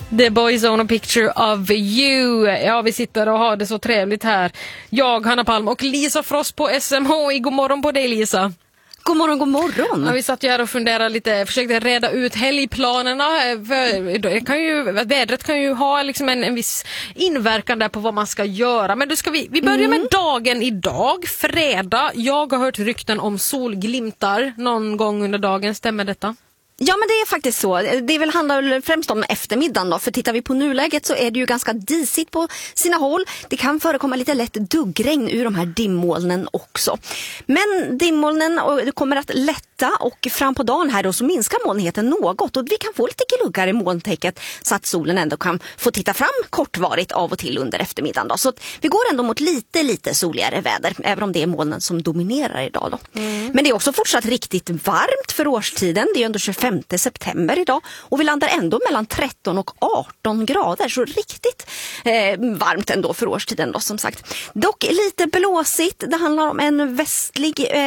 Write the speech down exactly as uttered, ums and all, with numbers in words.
The Boys Own a Picture of You. Ja, vi sitter och har det så trevligt här. Jag, Hanna Palm och Lisa Frost på S M H. God morgon på dig, Lisa. God morgon, god morgon. Ja, vi satt ju här och funderade lite, försökte reda ut helgplanerna. Det kan ju, vädret kan ju ha liksom en, en viss inverkan där på vad man ska göra. Men då ska vi, vi börjar med mm. dagen idag, fredag. Jag har hört rykten om solglimtar någon gång under dagen, stämmer detta? Ja, men det är faktiskt så. Det väl handlar främst om eftermiddagen då. För tittar vi på nuläget så är det ju ganska disigt på sina håll. Det kan förekomma lite lätt duggregn ur de här dimmolnen också. Men dimmolnen kommer att lätta och fram på dagen här då så minskar molnigheten något. Och vi kan få lite gluggar i molntäcket så att solen ändå kan få titta fram kortvarigt av och till under eftermiddagen då. Så att vi går ändå mot lite, lite soligare väder. Även om det är molnen som dominerar idag då. Mm. Men det är också fortsatt riktigt varmt för årstiden. Det är under tjugofemte september idag och vi landar ändå mellan tretton och arton grader, så riktigt eh, varmt ändå för årstiden då, som sagt. Dock lite blåsigt, det handlar om en västlig eh,